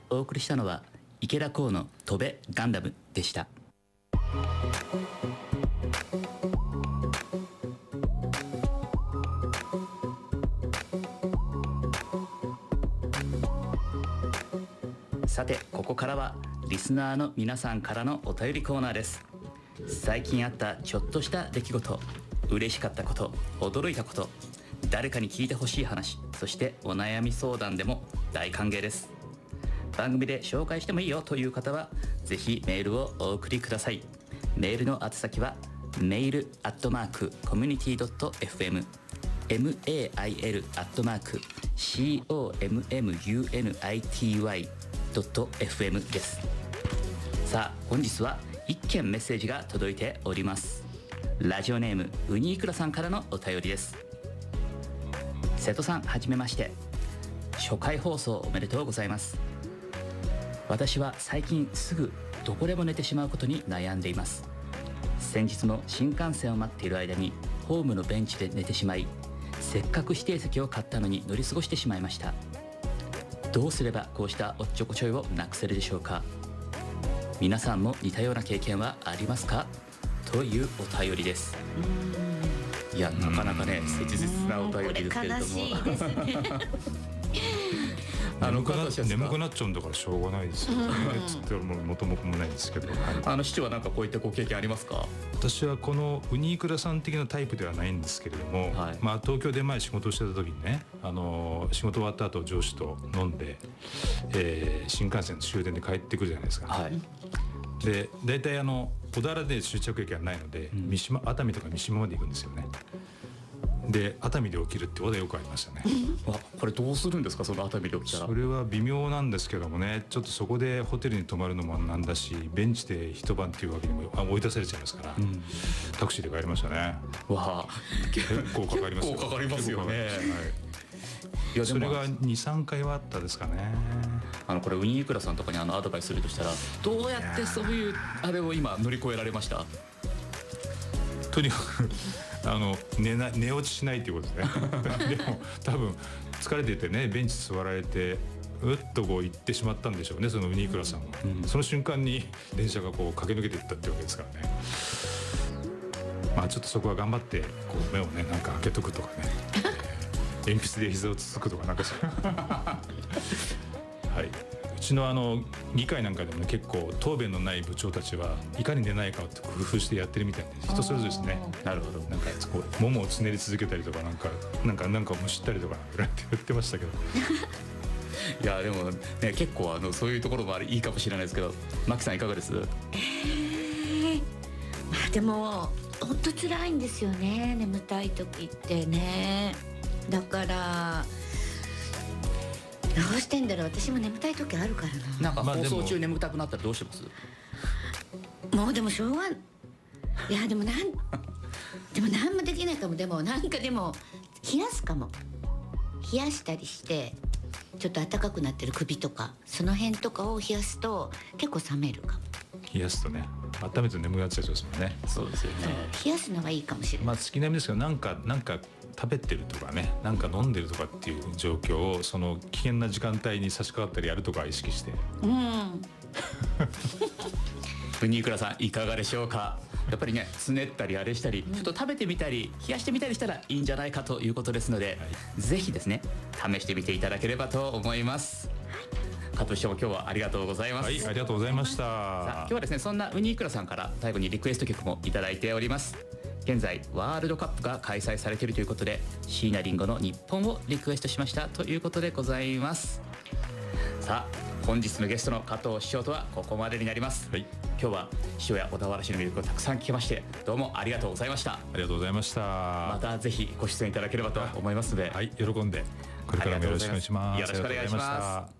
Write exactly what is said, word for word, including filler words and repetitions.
お送りしたのは池田光の飛べガンダムでした。さてここからはリスナーの皆さんからのお便りコーナーです。最近あったちょっとした出来事、嬉しかったこと、驚いたこと、誰かに聞いてほしい話、そしてお悩み相談でも大歓迎です。番組で紹介してもいいよという方はぜひメールをお送りください。メールの宛先はメールアットマークコミュニティドットエフエム メール アットマーク コミュニティドットエフエム です。さあ本日は一件メッセージが届いております。ラジオネームウニイクラさんからのお便りです。瀬戸さん、はじめまして。初回放送おめでとうございます。私は最近すぐどこでも寝てしまうことに悩んでいます。先日も新幹線を待っている間にホームのベンチで寝てしまい、せっかく指定席を買ったのに乗り過ごしてしまいました。どうすればこうしたおっちょこちょいをなくせるでしょうか。皆さんも似たような経験はありますか、というお便りです。いやなかなかね切実なお便りですけれども、 これ悲しいですねあの眠くな眠くなっちゃうんだからしょうがないですよねつっても元も子もないですけど、はい、 あの市長はなんかこういったご経験ありますか？ 私はこのウニイクラさん的なタイプではないんですけれども、はい、まあ、東京で前仕事をしてた時にね、あの仕事終わった後上司と飲んで、えー、新幹線の終電で帰ってくるじゃないですか、はい、で大体あの小田原で終着駅はないので、うん、三島熱海とか三島まで行くんですよね。で熱海で起きるってことはよくありましたねあ、これどうするんですか、その熱海で起きたら。 それは微妙なんですけどもね、ちょっとそこでホテルに泊まるのもなんだし、ベンチで一晩っていうわけにも追い出されちゃいますから、うん、タクシーで帰りましたね。 わあ、 結構かかりますよ。 結構かかりますよね、はい、 いやそれが にさんかいはあったですかね。 あのこれウニイクラさんとかにあのアドバイスするとしたら、どうやってそういうあれを今乗り越えられました？ とにかくあの 寝, な寝落ちしないということですねでも多分疲れててね、ベンチ座られてうっとこう行ってしまったんでしょうね、そのウニイクラさんは、うん、その瞬間に電車がこう駆け抜けていったっていうわけですからね。まあちょっとそこは頑張ってこう目をねなんか開けとくとかね、えー、鉛筆で膝をつつくとかなんかそうはい、うちのあの議会なんかでも、ね、結構答弁のない部長たちはいかに寝ないかを工夫してやってるみたいで、人それぞれですね。 なるほど。 なんかこうももをつねり続けたりとか、なんかなんかなんかむしったりとかなんて言ってましたけどいやでもね結構あのそういうところもあれいいかもしれないですけど、マキさんいかがです？ えー、まあでも本当辛いんですよね、眠たい時ってね。だからどうしてんだろう、私も眠たい時あるからな。 なんか放送中眠たくなったらどうしてます？ もうでもしょうがんいやでもなんでも何もできないかも。でもなんかでも冷やすかも。冷やしたりしてちょっと暖かくなってる首とかその辺とかを冷やすと結構冷めるかも。 冷やすとね、温めて眠くなっちゃいそうですもんね。 そうですよね。 冷やすのはいいかもしれない。 まあ月並みですけど、なんかなんか食べてるとかね、なんか飲んでるとかっていう状況をその危険な時間帯に差し掛かったりやるとか意識して。 うん。 ウニイクラさんいかがでしょうか？やっぱりねつねったりあれしたり、ちょっと食べてみたり冷やしてみたりしたらいいんじゃないかということですので、はい、ぜひですね試してみていただければと思います。加藤市長も今日はありがとうございます。 はい、ありがとうございました。さあ今日はですねそんなウニイクラさんから最後にリクエスト曲もいただいております。現在ワールドカップが開催されているということで、椎名林檎の日本をリクエストしましたということでございます。さあ本日のゲストの加藤市長とはここまでになります、はい、今日は塩谷小田原市の魅力をたくさん聞けまして、どうもありがとうございました。ありがとうございました。 またぜひご出演いただければと思いますので、 はい、喜んでこれからもよろしくお願いします。 よろしくお願いします。